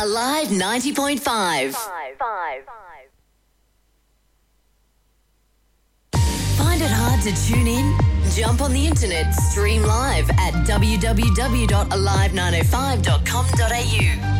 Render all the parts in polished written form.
Alive 90.5. Find it hard to tune in? Jump on the internet, stream live at www.alive905.com.au.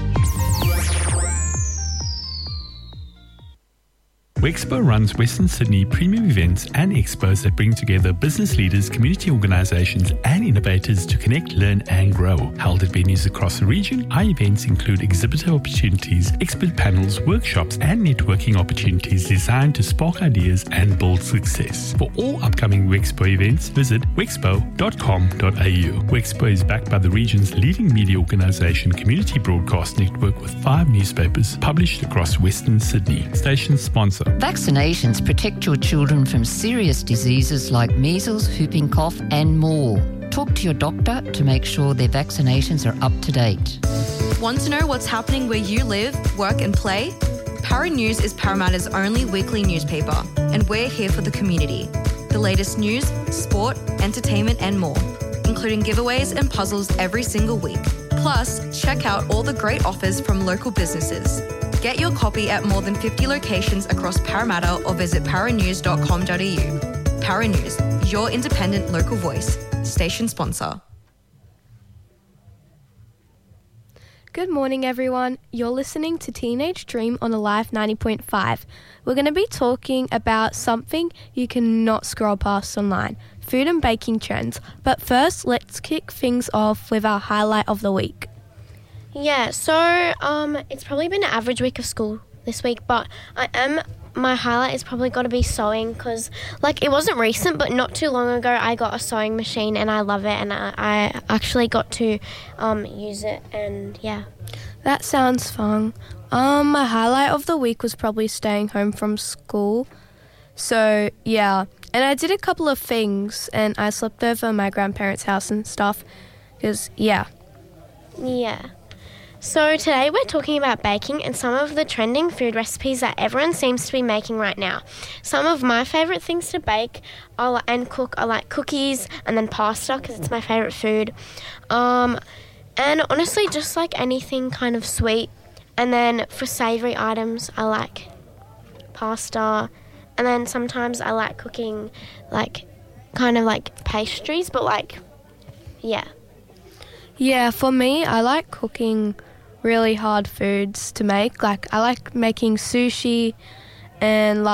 Wexpo runs Western Sydney premium events and expos that bring together business leaders, community organisations and innovators to connect, learn and grow. Held at venues across the region, our events include exhibitor opportunities, expert panels, workshops and networking opportunities designed to spark ideas and build success. For all upcoming Wexpo events, visit wexpo.com.au. Wexpo is backed by the region's leading media organisation, Community Broadcast Network, with 5 newspapers published across Western Sydney. Station sponsor. Vaccinations protect your children from serious diseases like measles, whooping cough and more. Talk to your doctor to make sure their vaccinations are up to date. Want to know what's happening where you live, work and play? Para News is Parramatta's only weekly newspaper, and we're here for the community. The latest news, sport, entertainment and more, including giveaways and puzzles every single week. Plus, check out all the great offers from local businesses. Get your copy at more than 50 locations across Parramatta or visit paranews.com.au. Para News, your independent local voice. Station sponsor. Good morning, everyone. You're listening to Teenage Dream on Alive 90.5. We're going to be talking about something you cannot scroll past online, food and baking trends. But first, let's kick things off with our highlight of the week. Yeah, so it's probably been an average week of school this week, but my highlight is probably got to be sewing because, it wasn't recent, but not too long ago I got a sewing machine and I love it and I actually got to use it and, yeah. That sounds fun. My highlight of the week was probably staying home from school. So, yeah. And I did a couple of things and I slept over at my grandparents' house and stuff because, yeah. Yeah. So today we're talking about baking and some of the trending food recipes that everyone seems to be making right now. Some of my favourite things to bake and cook are like cookies and then pasta because it's my favourite food. And honestly just like anything kind of sweet. And then for savoury items I like pasta. And then sometimes I like cooking kind of pastries but yeah. Yeah, for me I like cooking really hard foods to make. I like making sushi and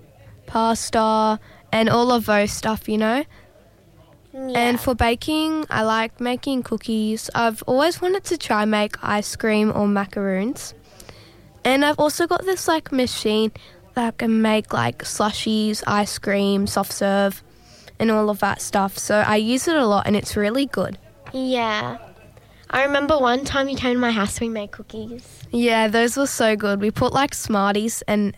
pasta and all of those stuff, you know. Yeah. And for baking, I like making cookies. I've always wanted to try make ice cream or macaroons. And I've also got this machine that can make slushies, ice cream, soft serve and all of that stuff. So I use it a lot and it's really good. Yeah. I remember one time you came to my house and we made cookies. Yeah, those were so good. We put Smarties and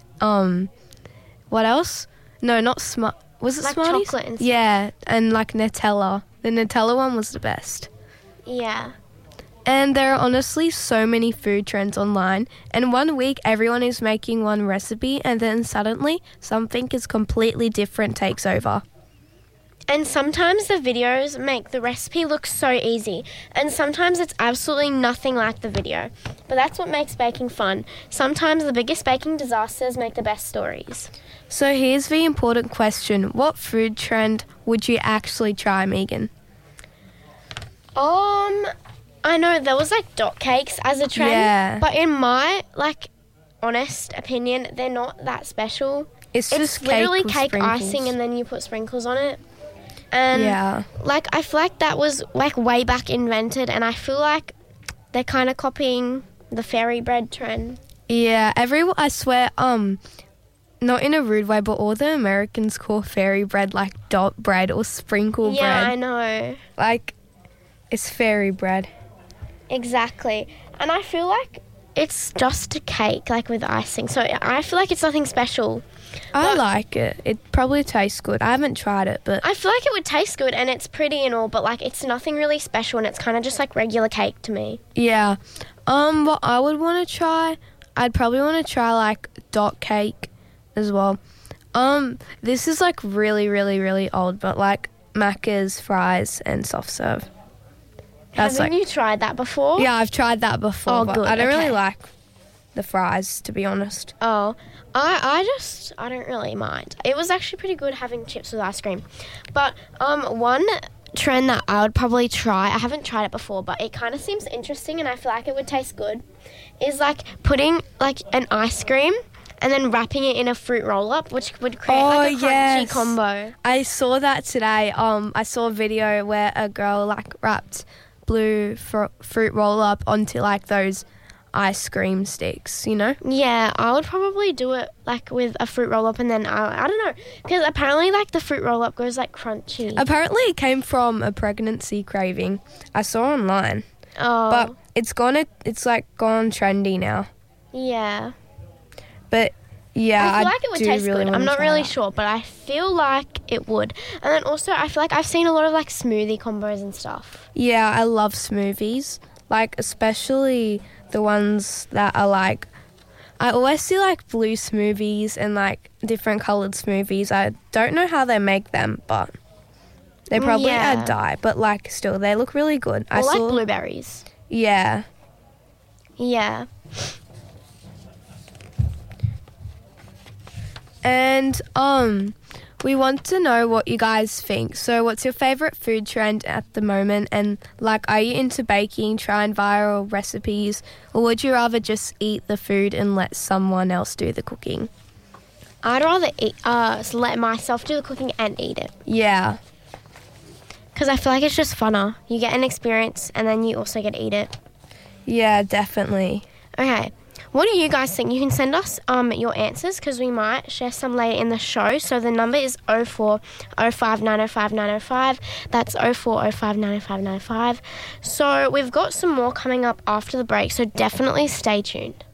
what else? No, not was it Smarties? Chocolate and stuff. Yeah, and Nutella. The Nutella one was the best. Yeah. And there are honestly so many food trends online. And one week everyone is making one recipe and then suddenly something is completely different takes over. And sometimes the videos make the recipe look so easy, and sometimes it's absolutely nothing like the video. But that's what makes baking fun. Sometimes the biggest baking disasters make the best stories. So here's the important question. What food trend would you actually try, Megan? I know there was dot cakes as a trend, yeah. But in my honest opinion, they're not that special. It's just literally cake icing and then you put sprinkles on it. And, yeah. I feel like that was, way back invented, and I feel like they're kind of copying the fairy bread trend. Yeah, I swear, not in a rude way, but all the Americans call fairy bread, dot bread or sprinkle bread. Yeah, I know. It's fairy bread. Exactly. And I feel like it's just a cake, with icing. So I feel like it's nothing special. I like it. It probably tastes good. I haven't tried it, but I feel like it would taste good and it's pretty and all, but it's nothing really special and it's kind of just regular cake to me. Yeah. What I would want to try, I'd probably want to try dot cake as well. This is really, really, really old, but Macca's, fries and soft serve. Haven't you tried that before? Yeah, I've tried that before. Oh, but good. I don't really Okay. like the fries, to be honest. Oh, I don't really mind. It was actually pretty good having chips with ice cream. But one trend that I would probably try, I haven't tried it before, but it kind of seems interesting and I feel like it would taste good, is like putting like an ice cream and then wrapping it in a fruit roll-up, which would create like a crunchy yes. combo. I saw that today. I saw a video where a girl like wrapped blue fruit roll up onto like those ice cream sticks, you know? Yeah, I would probably do it like with a fruit roll-up and then I don't know, because apparently like the fruit roll-up goes like crunchy. Apparently it came from a pregnancy craving I saw online. Oh. But it's like gone trendy now. Yeah. But yeah, I feel like it would taste really good. I'm wanna not try really that. sure, but I feel like it would. And then also, I feel like I've seen a lot of like smoothie combos and stuff. Yeah, I love smoothies. Like especially the ones that are like, I always see like blue smoothies and like different coloured smoothies. I don't know how they make them, but they probably add dye. But like still, they look really good. Or like blueberries. Yeah. Yeah. And we want to know what you guys think. So what's your favourite food trend at the moment? And like, are you into baking, trying viral recipes, or would you rather just eat the food and let someone else do the cooking? I'd rather let myself do the cooking and eat it. Yeah. Because I feel like it's just funner. You get an experience and then you also get to eat it. Yeah, definitely. Okay. What do you guys think? You can send us your answers because we might share some later in the show. So the number is 04 05 905 905. That's 04 05 905 905. So we've got some more coming up after the break, so definitely stay tuned.